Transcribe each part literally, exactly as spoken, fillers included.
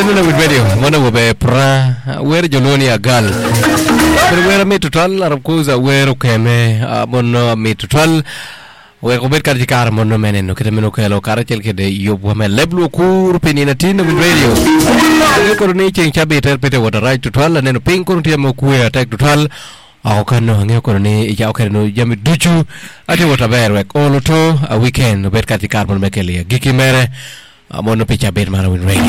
Nuna with radio, mwana wabe pra, where joloni agal. Pero where me total, arab kuza where ukeme, mono me total. Where kubet karjikar mono meneno, kita meno kelo karachel kede yobu hame leblu kur penina tina with radio. Where koroni cheng chabi terpete water right total, neno pink koruntia mo kuwe attack total. Ako kano ngeo koroni ija okeno jami duchu. Ati wataber wek olo to a weekend bet karjikar mono mekeli giki mere. Mono picha bet mara with radio.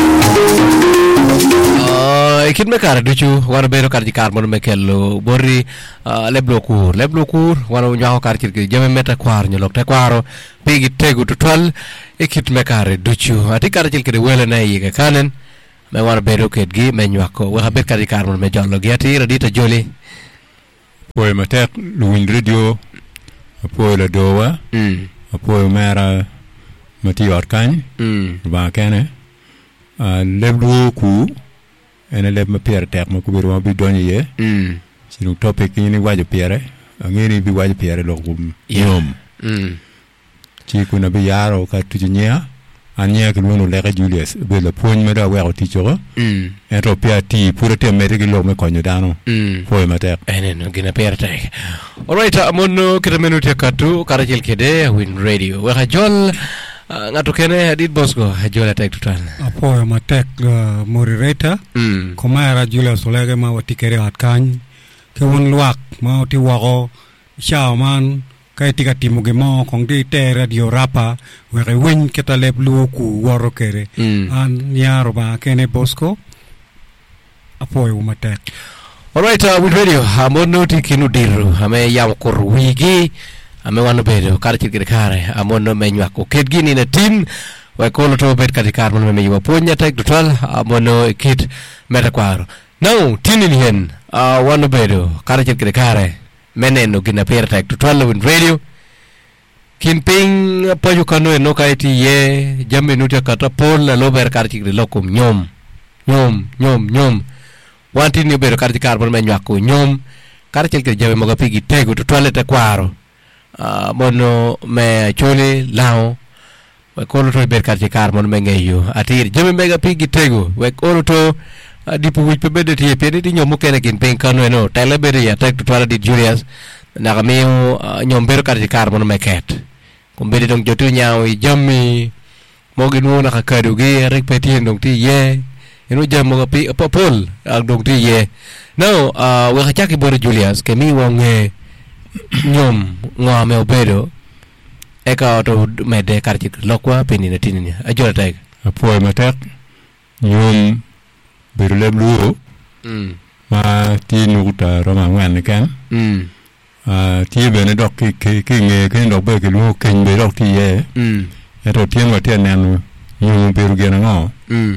Uh, ikit me kara duchu wano bero karji kar mono mekelo borri uh, leblo kur leblo kur wano nyaho kar chirki jame meta kwar nyolok te kwaro pigi tegu tutwal ikit me kara duchu ati kar chirki de wele na yiga kanen me wano bero ketgi me nywako waka bet karji kar mono me jolo giati radita joli poe matek luwin radio apoe la dowa mm. apoe mera mati orkany mm. ba kene Uh, leblu ku ene leb ma pierre tek ma ku biru ma bi donye ye mm sinu topic ni waje pierre ngeni bi waje pierre lo gum yom mm ci ku na bi yaro ka tujinya anya ke wono le Julius be le pogne me da wa ti choro mm en pia ti pour te mettre lo me konyo dano mm foi ma tek ene no gina pierre tek. All right, amono kita menute katu karajel kede win radio wa jol. Uh, ngato kene adit bosco hajola tek tutal apo ma tek uh, moderator mm. Komara Julius Olege ma watikere atkan ke won luak ma ti wago shaman kai tika timuge mo kong di te radio rapa we win keta leblu ku woro kere mm. an yaro ba kene bosco apo ma tek. All right, uh, with radio amono tikinu diru ame yam kor wigi ame wano bedo kare chirkire kare amono menywako kit gini na tin we kolo to bet katikar mono menywa ponya tek total amono kit meta kwaro now tinin hen uh, wano bedo kare chirkire kare meneno gina pera tek total win radio kin ping poju kano eno kaiti ye jambe nutia kata pol la lober kare chirkire lokum nyom nyom nyom nyom wanti ni bedo kare chirkar mono menywako nyom kare chirkire jabe moga pigi tegu total tek kwaro Uh, mono me chole lao we kolo to ber karti kar mono me ngeyo atir jeme mega pigi tego we kolo to uh, dipu wich pe bedeti e pede di nyomo kene kin pen kanu eno tele bede ya tek to twala di Julius na gameo uh, nyom ber karti kar mono me ket kumbede dong jotu nyao i jami mogi nuo na kakadu gi rek peti dong ti ye eno jam moga pi popol ak dong ti ye no uh, we khachaki bore Julius ke mi wonge nyom ngome obedo eka to mede karchik lokwa penina tinini ajola tag apoe matek nyom beru leblu mm ma ti nuta roma ngwan kan mm ah ti bene dok ki ki nge ki dok be ki lu ken be dok ti ye mm eto tien wa tien nan nyom beru gena ngo mm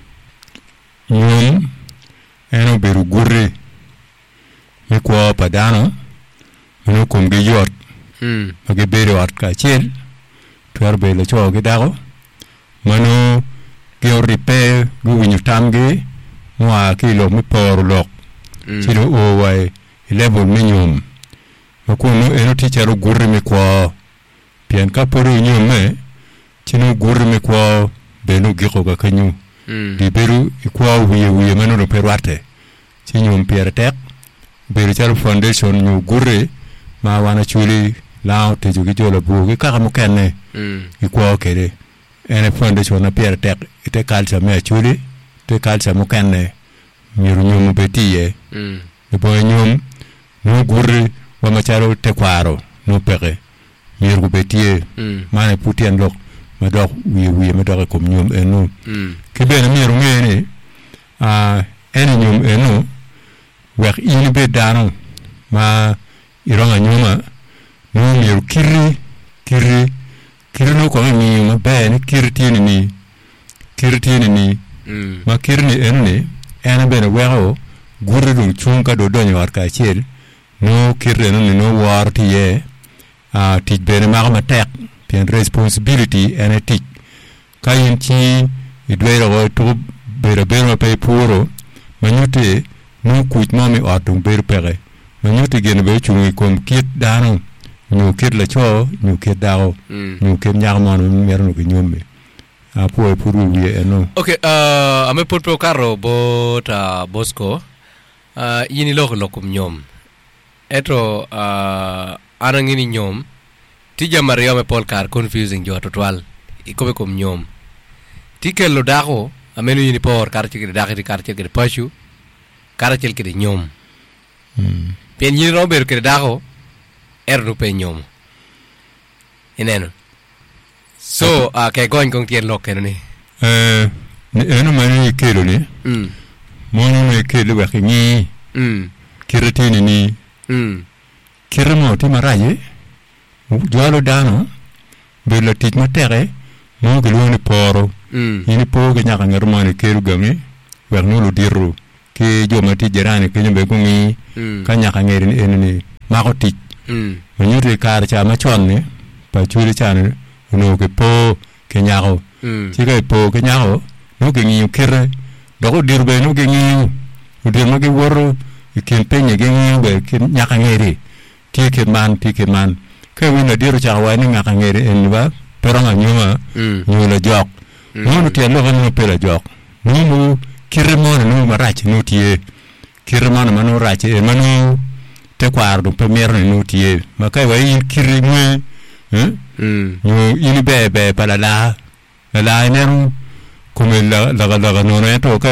nyom eno beru gurri me kwa padano mano kum ge yot mm age bere wat ka chel tuar be le cho ge dago mano ge ripe gu winyu tamge wa ki lo mi por lok chilo o wai level minimum mako no eno teacher gurri me kwa pian ka por nyum me chino gurri me kwa be no ge ko ga kanyu di beru kwa wiye wiye mano no perwate chinyum pier tek beru char foundation nyu gurri ma wana chuli lao te jugi jola bugi kaka mukene mm ikwa kere ene foundation na pierre tek ite kalsa me chuli te kalsa mukene miru nyum betiye mm e boy nyum no gurri wa macharo te kwaro no pere miru betiye mm mane putien lok ma dok wi wi ma dok kom nyum enu mm ke bene miru ngene a ene nyum enu wek ini be dano ma ironga nyuma no miru kiri kiri kiri no ko mi ma ben kiri tini ni kiri tini ni mm ma kiri ni enne ena bene wero gurre dum chunka do donyo war ka chel no kiri no no war ti ye a ti bene ma ma tek pen responsibility ene ti kayin chi idwero go to bere bere pe puro manyute no kuit mami atung bere pere manyute gene be chungi kom kit dano nyu kit la cho nyu kit dao nyu kit nyar mon mer no nyumbe apo e puru wie eno. Okay, uh, ame pot pro carro bot uh, Bosco. Uh, yini loko lokum nyom. Eto uh, anang ini nyom. Tija Mario me pol car confusing jo total. Ikobe kum nyom. Tike lo dako amenu yini por car chike dako di car chike pashu. Car chike di nyom. Mm. Pien yini Robert ke dako ernu pe nyom. Ineno. So, uh, kaya going kong tien lok keno ni? Eh, eno mani kelo ni. Mm. Mono me kelo waki ni. Mm. Kiratini ni. Mm. Kiramo ti maraye. Jalo dano. Bela tit matere. Mo gelo ni poro. Mm. Ini po ke nyaka ngermani kelo gami. Wak nulu diru. Ke jo mati jerani ke nyambe kungi. Mm. Ka nyaka ngeri ni eno ni. Mako tit. Mm. Menyuri kar cha machon ni. Pa chuli chani. No ke po ke nyako. Mm. Chika po ke nyako. No ke ngiyo kere. Doko dirbe no ke ngiyo. Udir ma ke woro. Ikin penye ke ngiyo be ke nyaka ngeri. Ti ke man, ti ke man. Ke wina diru cha wani nyaka ngeri eni ba. Peranga nyuma. Mm. Nyula jok. Mm. No no tiya loka no pela jok. No mo kere mona no marachi no tiye. Kere mona mano rachi e mano te kwardo premier no tiye. Makai wa yin kere mwe. Eh? Mm. Yo ini be be para la la neru come la la la no no to